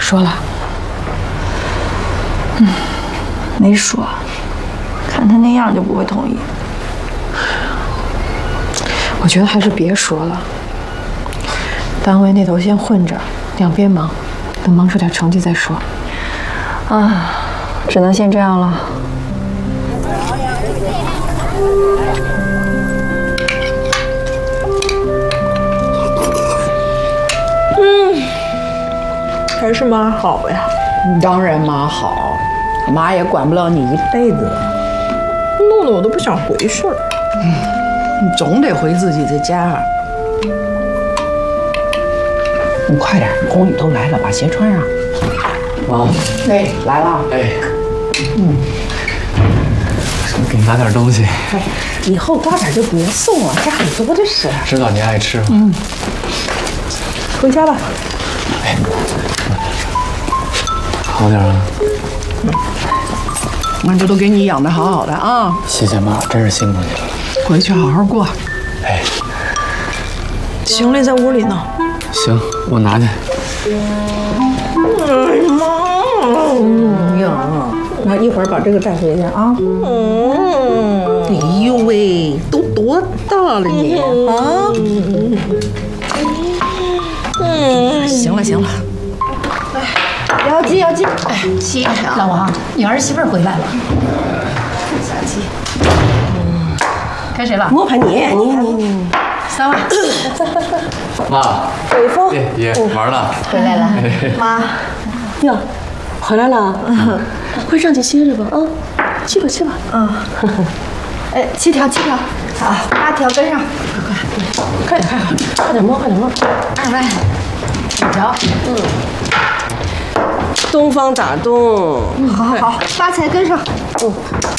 说了。 没说，看他那样就不会同意。 我觉得还是别说了。单位那头先混着，两边忙，等忙出点成绩再说。 啊，只能先这样了。 还是妈好呀。 当然妈好，妈也管不了你一辈子。 弄得我都不想回去了。 你总得回自己的家。你快点，红雨都来了，把鞋穿上。 妈， 哎，来了。 哎，给你拿点东西。 哎，以后瓜子就别送了，家里多的是。 知道您爱吃。 回家吧。 哎，好点了。 那这都给你养的好好的啊。 谢谢妈，真是辛苦你了。 回去好好过。 哎， 行李在屋里呢。 行，我拿去。 哎妈！ 呀，那一会儿把这个带回去啊。哎呦喂，都多大了你啊？行了行了。 要鸡要鸡， 哎，七，老王，你儿媳妇回来了。小鸡，该谁了？ 摸盘你。 3万。 妈， 北风爷玩了。 回来了。 妈， 哟，回来了，快上去歇着吧啊，去吧去吧。 哎，7条，好，8条跟上， 快点摸。 2万，5条。 东方打洞， 好，发财跟上。